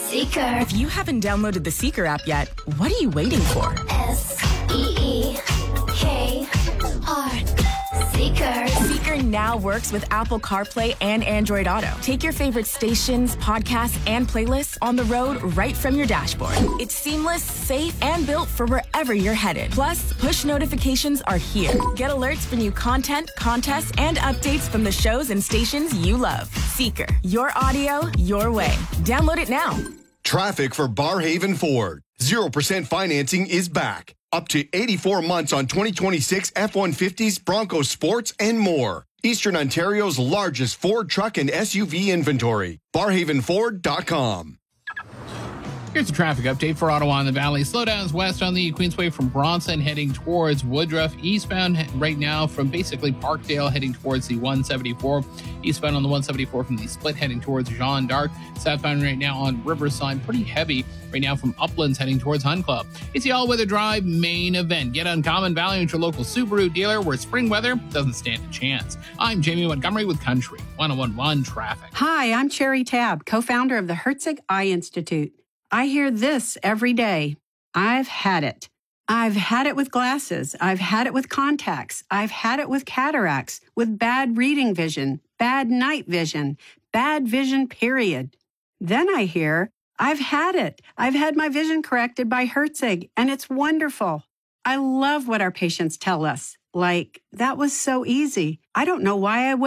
Seeker. If you haven't downloaded the Seeker app yet, what are you waiting for? S-E-E-K-R. Seeker. Seeker now works with Apple CarPlay and Android Auto. Take your favorite stations, podcasts, and playlists on the road right from your dashboard. It's seamless, safe, and built for wherever you're headed. Plus, push notifications are here. Get alerts for new content, contests, and updates from the shows and stations you love. Seeker. Your audio, your way. Download it now. Traffic for Barrhaven Ford. 0% financing is back. Up to 84 months on 2026 F-150s, Broncos Sports, and more. Eastern Ontario's largest Ford truck and SUV inventory. BarrhavenFord.com. Here's a traffic update for Ottawa and the Valley. Slowdowns west on the Queensway from Bronson heading towards Woodruff. Eastbound right now from basically Parkdale heading towards the 174. Eastbound on the 174 from the Split heading towards Jean d'Arc. Southbound right now on Riverside. Pretty heavy right now from Uplands heading towards Hunt Club. It's the All-Weather Drive main event. Get Uncommon Value at your local Subaru dealer where spring weather doesn't stand a chance. I'm Jamie Montgomery with Country 101.1 Traffic. Hi, I'm Cherry Tabb, co-founder of the Herzig Eye Institute. I hear this every day. I've had it. I've had it with glasses. I've had it with contacts. I've had it with cataracts, with bad reading vision, bad night vision, bad vision, period. Then I hear, I've had it. I've had my vision corrected by Herzig, and it's wonderful. I love what our patients tell us. Like, that was so easy. I don't know why I